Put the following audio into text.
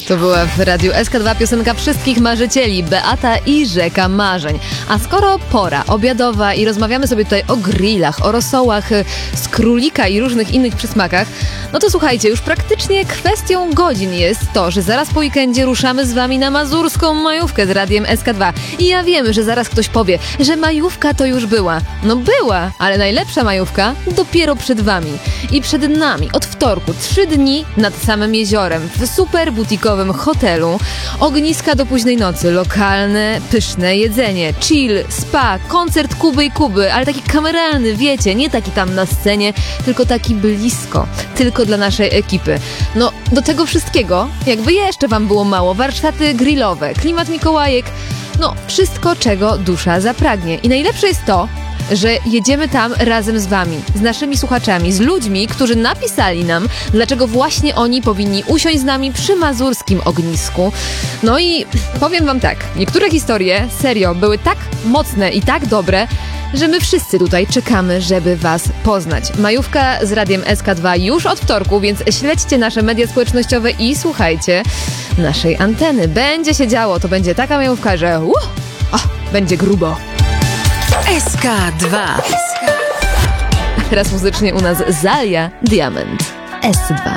To była w Radiu SK2 piosenka wszystkich marzycieli, Beata i Rzeka Marzeń. A skoro pora obiadowa i rozmawiamy sobie tutaj o grillach, o rosołach z królika i różnych innych przysmakach, no to słuchajcie, już praktycznie kwestią godzin jest to, że zaraz po weekendzie ruszamy z wami na mazurską majówkę z Radiem SK2. I ja wiem, że zaraz ktoś powie, że majówka to już była. No była, ale najlepsza majówka dopiero przed wami. I przed nami od wtorku 3 dni nad samym jeziorem w super butikowym hotelu, ogniska do późnej nocy, lokalne, pyszne jedzenie, chill, spa, koncert Kuby i Kuby, ale taki kameralny, wiecie, nie taki tam na scenie, tylko taki blisko, tylko dla naszej ekipy. No, do tego wszystkiego, jakby jeszcze wam było mało, warsztaty grillowe, klimat Mikołajek, no, wszystko, czego dusza zapragnie. I najlepsze jest to, że jedziemy tam razem z wami, z naszymi słuchaczami, z ludźmi, którzy napisali nam, dlaczego właśnie oni powinni usiąść z nami przy mazurskim ognisku. No i powiem wam tak, niektóre historie, serio, były tak mocne i tak dobre, że my wszyscy tutaj czekamy, żeby was poznać. Majówka z Radiem SK2 już od wtorku, więc śledźcie nasze media społecznościowe i słuchajcie naszej anteny. Będzie się działo, to będzie taka majówka, że będzie grubo. SK2. Teraz muzycznie u nas Zalia Diament. S2.